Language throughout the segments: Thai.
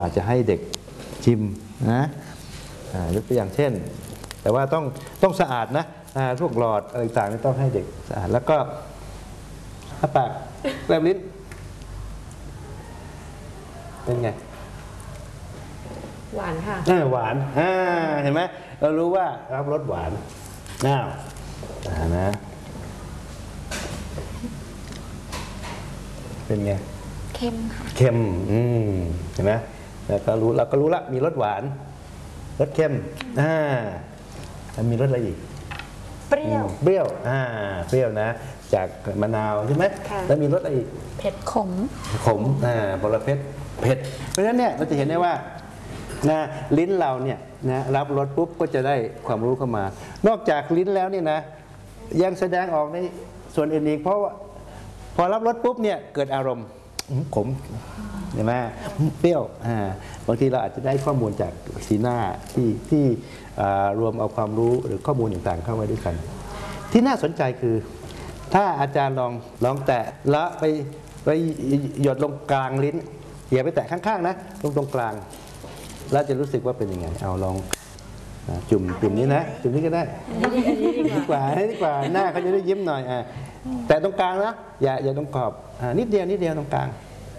อาจจะให้เด็กชิมนะยกตัวอย่างเช่นแต่ว่าต้องสะอาดนะพวกหลอดอะไรต่างๆต้องให้เด็กสะอาดแล้วก็อ้าปากแลบลิ้นเป็นไงหวานค่ะหวานเห็นไหมเรารู้ว่ารับรสหวานน้าวนะเป็นไงเค็มค่ะเค็มเห็นไหมแล้วก็เราก็รู้ละมีรสหวานรสเค็มแล้วมีรสอะไรอีกเปรี้ยวเปรี้ยวเปรี้ยวนะจากมะนาวใช่ไหมแล้วมีรสอะไรอีกเผ็ดขมบรเพชรเผ็ดเพราะฉะนั้นเนี่ยเราจะเห็นได้ว่าลิ้นเราเนี่ยนะรับรสปุ๊บก็จะได้ความรู้เข้ามานอกจากลิ้นแล้วเนี่ยนะยังแสดงออกในส่วนอื่นอีกเพราะว่าพอรับรสปุ๊บเนี่ยเกิดอารมณ์ขมเห็นไหมเปรี้ยวบางทีเราอาจจะได้ข้อมูลจากสีหน้าที่รวมเอาความรู้หรือข้อมูลต่างๆเข้าไว้ด้วยกันที่น่าสนใจคือถ้าอาจารย์ลองแตะแล้วไปหยดลงกลางลิ้นอย่าไปแตะข้างๆนะลงตรงกลางแล้วจะรู้สึกว่าเป็นยังไงเอาลองจุ่มนี้นะจุ่มนี้ก็ได้ดีกว่าหน้าเขาจะได้ยิ้มหน่อยแต่ตรงกลางนะอย่าตรงขอบนิดเดียวตรงกลาง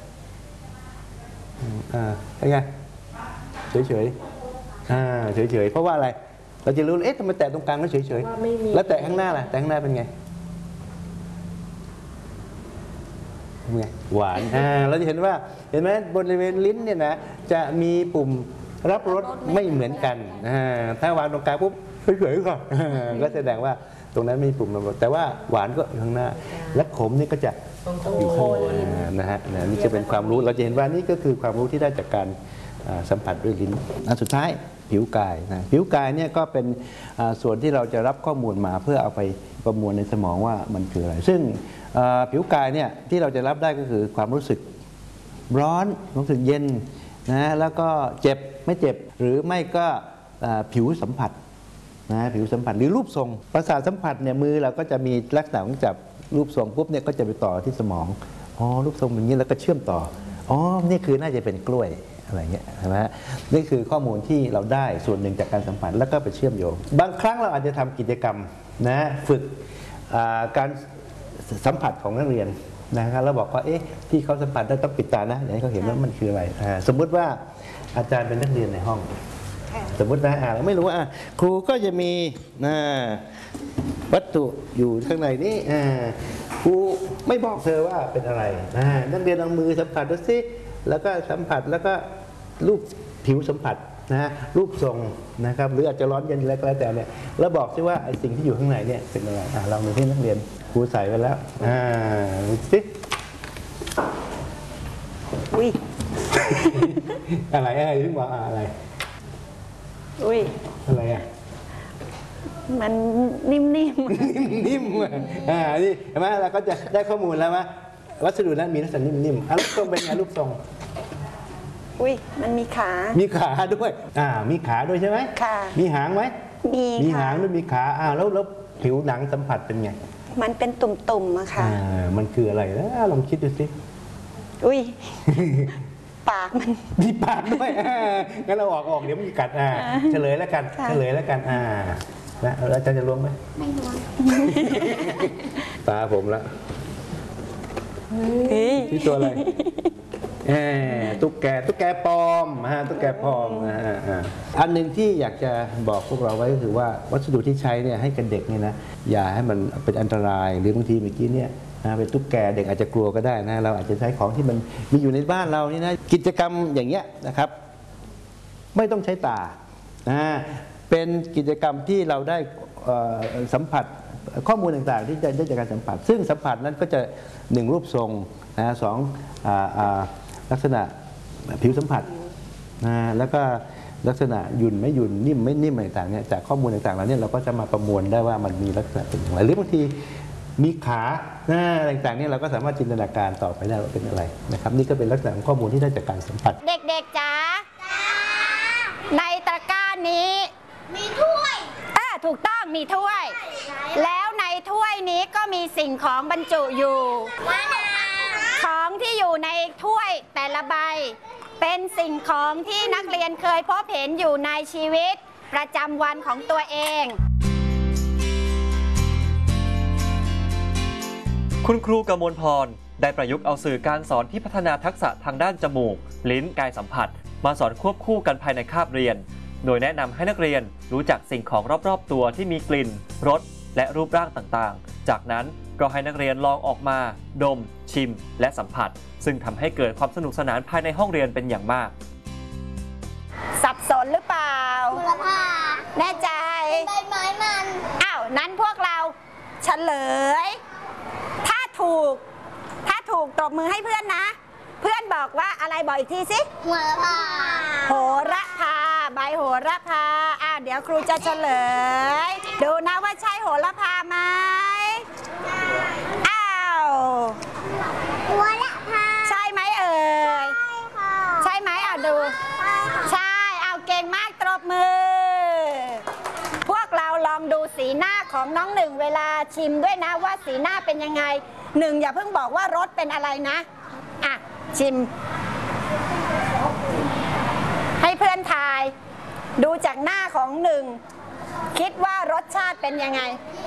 เป็นไงเฉยเพราะว่าอะไรเราจะรู้ทำไมแตะตรงกลางแล้วเฉยแล้วแตะข้างหน้าล่ะแตะข้างหน้าเป็นไงหวานเราจะเห็นไหมบริเวณลิ้นเนี่ยนะจะมีปุ่มรับรสไม่เหมือนกันถ้าวางตรงกลางปุ๊บเฉยๆก่อนก็แสดงว่าตรงนั้นมีปุ่มรับรสแต่ว่าหวานก็อยู่ข้างหน้าและขมนี่ก็จะอยู่ข้างบนนะฮะนี่จะเป็นความรู้เราจะเห็นว่านี่ก็คือความรู้ที่ได้จากการสัมผัสด้วยลิ้นอันสุดท้ายผิวกายนะผิวกายเนี่ยก็เป็นส่วนที่เราจะรับข้อมูลมาเพื่อเอาไปประมวลในสมองว่ามันคืออะไรซึ่งผิวกายเนี่ยที่เราจะรับได้ก็คือความรู้สึกร้อนรู้สึกเย็นนะแล้วก็เจ็บไม่เจ็บหรือไม่ก็ผิวสัมผัสนะผิวสัมผัสหรือรูปทรงประสาทสัมผัสเนี่ยมือเราก็จะมีลักษณะของจับรูปทรงปุ๊บเนี่ยก็จะไปต่อที่สมองรูปทรงอย่างนี้แล้วก็เชื่อมต่อนี่คือน่าจะเป็นกล้วยอะไรเงี้ยใช่ไหมนี่คือข้อมูลที่เราได้ส่วนหนึ่งจากการสัมผัสแล้วก็ไปเชื่อมโยงบางครั้งเราอาจจะทำกิจกรรมนะฝึกการสัมผัสของนักเรียนนะครับแล้วบอกว่าที่เขาสัมผัสได้ต้องปิดตานะอย่างนี้เขาเห็นว่ามันคืออะไรสมมุติว่าอาจารย์เป็นนักเรียนในห้องสมมตินะเราไม่รู้ว่าครูก็จะมีวัตถุอยู่ข้างในนี้ครูไม่บอกเธอว่าเป็นอะไรนักเรียนเอามือสัมผัสดูสิแล้วก็สัมผัสแล้วก็รูปผิวสัมผัสรูปทรงนะครับหรืออาจจะร้อนเย็นอะไรก็แล้วแต่เนี่ยแล้วบอกซิว่าไอ้สิ่งที่อยู่ข้างในเนี่ยเป็นอะไรเราในที่นักเรียนครูใส่ไปแล้วดูสิอุ้ยอะไรที่บอกอะไรอุ้ยอะไรมันนิ่มๆนิ่มนี่เห็นไหมเราก็จะได้ข้อมูลแล้วว่าวัสดุนั้นมีลักษณะนิ่มๆรูปทรงเป็นไงรูปทรงอุ้ยมันมีขาด้วยมีขาด้วยใช่ไหมค่ะมีหางไหมมีหางด้วยมีขาแล้วผิวหนังสัมผัสเป็นไงมันเป็นตุ่มๆอะค่ะมันคืออะไรนะลองคิดดูสิอุ้ยปากมันมีปากด้วยงั้นเราออกเดี๋ยวมันกัดเฉลยแล้วกันนะแล้วอาจารย์จะล้วงไหมไม่ล้วงตาผมละที่ตัวอะไรตุ๊กแกปลอมตุ๊กแกปลอมอันหนึ่งที่อยากจะบอกพวกเราไว้ก็คือว่าวัสดุที่ใช้เนี่ยให้กับเด็กเนี่ยนะอย่าให้มันเป็นอันตรายหรือบางทีเมื่อกี้เนี่ยเป็นตุ๊กแกเด็กอาจจะกลัวก็ได้นะเราอาจจะใช้ของที่มันมีอยู่ในบ้านเรานี่นะกิจกรรมอย่างเงี้ยนะครับไม่ต้องใช้ตาเป็นกิจกรรมที่เราได้สัมผัสข้อมูลต่างๆที่จะได้จากการสัมผัสซึ่งสัมผัสนั้นก็จะ1รูปทรง2ลักษณะผิวสัมผัสแล้วก็ลักษณะยุ่นไม่ยุ่นนิ่มไม่นิ่มอะไรต่างๆเนี่ยจากข้อมูลต่างๆเราเนี่ยเราก็จะมาประมวลได้ว่ามันมีลักษณะเป็นอย่างไรหรือบางทีมีขาอะไรต่างๆเนี่ยเราก็สามารถจินตนาการต่อไปได้ว่าเป็นอะไรนะครับนี่ก็เป็นลักษณะของข้อมูลที่ได้จากการสัมผัสเด็กๆจ๋าในตะกร้านี้มีถ้วยถูกต้องมีถ้วยแล้วในถ้วยนี้ก็มีสิ่งของบรรจุอยู่ของที่อยู่ในถ้วยแต่ละใบเป็นสิ่งของที่นักเรียนเคยพบเห็นอยู่ในชีวิตประจำวันของตัวเองคุณครูกมลพรได้ประยุกต์เอาสื่อการสอนที่พัฒนาทักษะทางด้านจมูกลิ้นกายสัมผัสมาสอนควบคู่กันภายในคาบเรียนโดยแนะนำให้นักเรียนรู้จักสิ่งของรอบๆตัวที่มีกลิ่นรสและรูปร่างต่างๆจากนั้นก็ให้นักเรียนลองออกมาดมชิมและสัมผัสซึ่งทำให้เกิดความสนุกสนานภายในห้องเรียนเป็นอย่างมากสับสนหรือเปล่าโหระพาแน่ใจใบไม้มันอ้าวนั้นพวกเราเฉลยถ้าถูกตบมือให้เพื่อนนะเพื่อนบอกว่าอะไรบอกอีกทีสิโหระพาโหระพาใบโหระพาเดี๋ยวครูจะเฉลยดูนะว่าใช่โหระพาไหมอ้าวโหระพาใช่ไหมเอ่ยใช่ไหมดูใช่เอาเก่งมากตบมือพวกเราลองดูสีหน้าของน้องหนึ่งเวลาชิมด้วยนะว่าสีหน้าเป็นยังไงหนึ่งอย่าเพิ่งบอกว่ารสเป็นอะไรนะชิมให้เพื่อนทายดูจากหน้าของหนึ่งคิดว่ารสชาติเป็นยังไง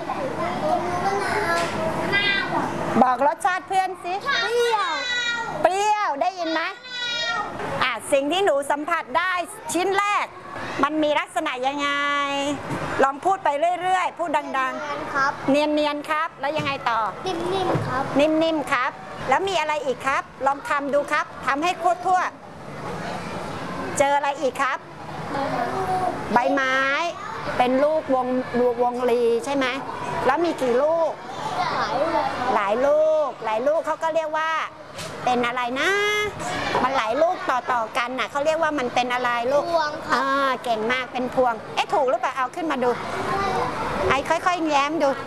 บอกรสชาติเพื่อนสิเปรี้ยวได้ยินไหมสิ่งที่หนูสัมผัสได้ชิ้นแรกมันมีลักษณะยังไงลองพูดไปเรื่อยๆพูดดังๆครับเนียนๆครับแล้วยังไงต่อนิ่มๆครับนิ่มๆครับแล้วมีอะไรอีกครับลองทำดูครับทำให้ทั่วเจออะไรอีกครับใบไม้เป็นลูกวงลีใช่ไหมแล้วมีกี่ลูกหลายลูกเขาก็เรียกว่าเป็นอะไรนะมันหลายลูกต่อกันน่ะเขาเรียกว่ามันเป็นอะไรลูกพวงค่ะเก่งมากเป็นพวงถูกหรือเปล่าเอาขึ้นมาดูค่อยๆแย้มดู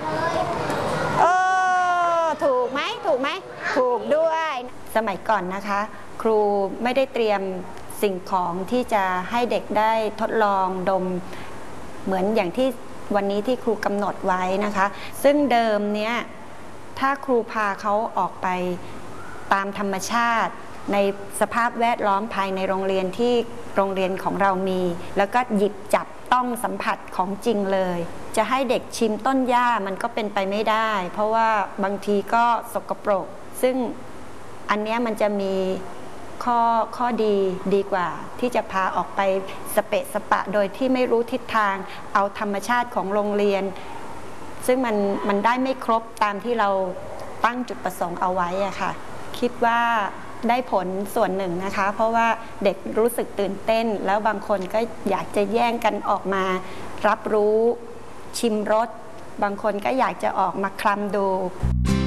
ถูกไหมถูกด้วยสมัยก่อนนะคะครูไม่ได้เตรียมสิ่งของที่จะให้เด็กได้ทดลองดมเหมือนอย่างที่วันนี้ที่ครูกำหนดไว้นะคะซึ่งเดิมเนี้ยถ้าครูพาเขาออกไปตามธรรมชาติในสภาพแวดล้อมภายในโรงเรียนที่โรงเรียนของเรามีแล้วก็หยิบจับต้องสัมผัสของจริงเลยจะให้เด็กชิมต้นหญ้ามันก็เป็นไปไม่ได้เพราะว่าบางทีก็สกปรกซึ่งอันนี้มันจะมีข้อดีกว่าที่จะพาออกไปสเปะสปะโดยที่ไม่รู้ทิศทางเอาธรรมชาติของโรงเรียนซึ่งมันได้ไม่ครบตามที่เราตั้งจุดประสงค์เอาไว้อะค่ะคิดว่าได้ผลส่วนหนึ่งนะคะเพราะว่าเด็กรู้สึกตื่นเต้นแล้วบางคนก็อยากจะแย่งกันออกมารับรู้ชิมรสบางคนก็อยากจะออกมาคลำดู